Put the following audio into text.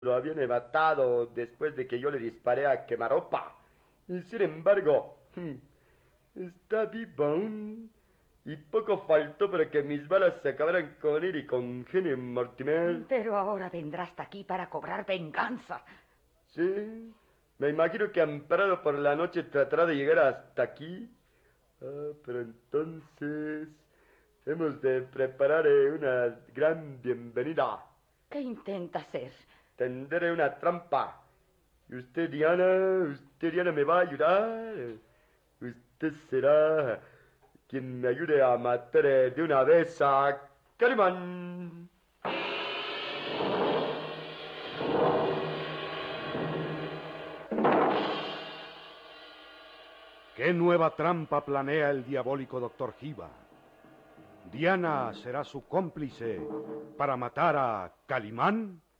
lo habían matado después de que yo le disparé a quemarropa. Y sin embargo, está vivo aún. Y poco faltó para que mis balas se acabaran con él y con Jenny Mortimer. Pero ahora vendrá hasta aquí para cobrar venganza. Sí, me imagino que amparado por la noche tratará de llegar hasta aquí. Ah, pero entonces hemos de preparar una gran bienvenida. ¿Qué intenta hacer? Tenderé una trampa. Y usted Diana me va a ayudar. Usted será quien me ayude a matar de una vez a Calimán. ¿Qué nueva trampa planea el diabólico doctor Giba? ¿Diana será su cómplice para matar a Calimán?